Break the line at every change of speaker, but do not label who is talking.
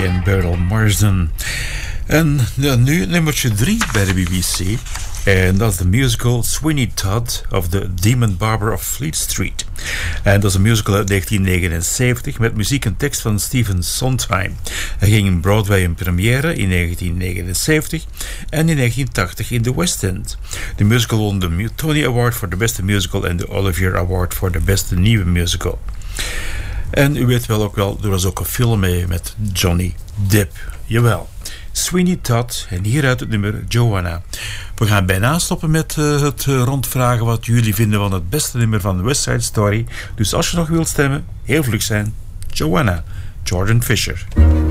Day en Beryl Marsden. En nu nummertje 3 bij de BBC. En dat is de musical Sweeney Todd of The Demon Barber of Fleet Street. En dat is een musical uit 1979 met muziek en tekst van Stephen Sondheim. Hij ging in Broadway in première in 1979 en in 1980 in de West End. De musical won de Tony Award voor de beste musical en de Olivier Award voor de beste nieuwe musical. En u weet wel ook wel, er was ook een film mee met Johnny Depp. Jawel. Sweeney Todd en hieruit het nummer Joanna. We gaan bijna stoppen met het rondvragen wat jullie vinden van het beste nummer van West Side Story. Dus als je nog wilt stemmen, heel vlug zijn. Joanna, Jordan Fisher.